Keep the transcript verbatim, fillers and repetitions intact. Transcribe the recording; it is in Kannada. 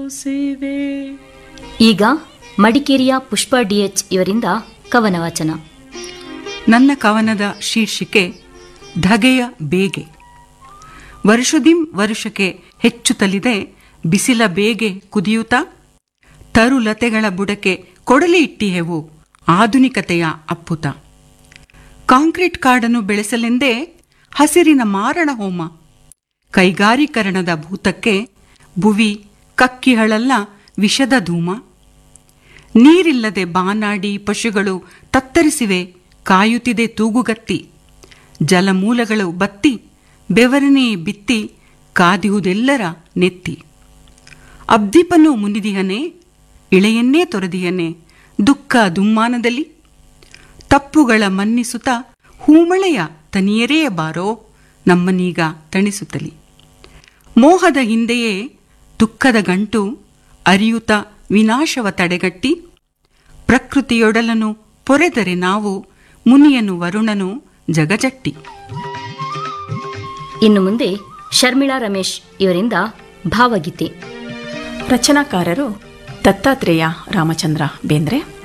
ಸೇವೆ. ಈಗ ಮಡಿಕೇರಿಯ ಪುಷ್ಪ ಡಿಎಚ್ ಇವರಿಂದ ಕವನ ವಾಚನ. ನನ್ನ ಕವನದ ಶೀರ್ಷಿಕೆ ಧಗೆಯ ಬೇಗೆ. ವರ್ಷದಿಂ ವರುಷಕ್ಕೆ ಹೆಚ್ಚುತ್ತಲಿದೆ ಬಿಸಿಲ ಬೇಗೆ ಕುದಿಯುತ್ತಾ, ತರುಲತೆಗಳ ಬುಡಕ್ಕೆ ಕೊಡಲಿ ಇಟ್ಟಿಹೆವು ಆಧುನಿಕತೆಯ ಅಪ್ಪುತ. ಕಾಂಕ್ರೀಟ್ ಕಾಡನ್ನು ಬೆಳೆಸಲೆಂದೇ ಹಸಿರಿನ ಮಾರಣ ಹೋಮ. ಕೈಗಾರೀಕರಣದ ಭೂತಕ್ಕೆ ಭುವಿ ಕಕ್ಕಿಹಳಲ್ಲ ವಿಷದ ಧೂಮ. ನೀರಿಲ್ಲದೆ ಬಾನಾಡಿ ಪಶುಗಳು ತತ್ತರಿಸಿವೆ, ಕಾಯುತ್ತಿದೆ ತೂಗುಗತ್ತಿ. ಜಲಮೂಲಗಳು ಬತ್ತಿ ಬೆವರನೇ ಬಿತ್ತಿ ಕಾದಿಹುದೆಲ್ಲರ ನೆತ್ತಿ. ಅಬ್ದೀಪನು ಮುನಿದಿಹನೆ, ಇಳೆಯನ್ನೇ ತೊರೆದಿಯನೆ ದುಃಖ ದುಮ್ಮಾನದಲ್ಲಿ. ತಪ್ಪುಗಳ ಮನ್ನಿಸುತ್ತ ಹೂಮಳೆಯ ತನಿಯರೇ ಬಾರೋ ನಮ್ಮನೀಗ ತಣಿಸುತ್ತಲಿ. ಮೋಹದ ಹಿಂದೆಯೇ ದುಃಖದ ಗಂಟು ಅರಿಯುತ ವಿನಾಶವ ತಡೆಗಟ್ಟಿ. ಪ್ರಕೃತಿಯೊಡಲನು ಪೊರೆದರೆ ನಾವು ಮುನಿಯನು ವರುಣನು ಜಗಜಟ್ಟಿ. ಇನ್ನು ಮುಂದೆ ಶರ್ಮಿಳಾ ರಮೇಶ್ ಇವರಿಂದ ಭಾವಗೀತೆ. ರಚನಾಕಾರರು ದತ್ತಾತ್ರೇಯ ರಾಮಚಂದ್ರ ಬೇಂದ್ರೆ.